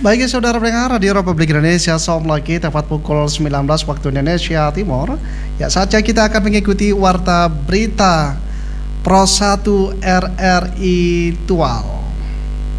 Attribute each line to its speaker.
Speaker 1: Baik ya saudara pendengar Radio Republik Indonesia, Som lagi tepat pukul 19 waktu Indonesia Timur. Ya saja kita akan mengikuti warta berita Pro 1 RRI Tual.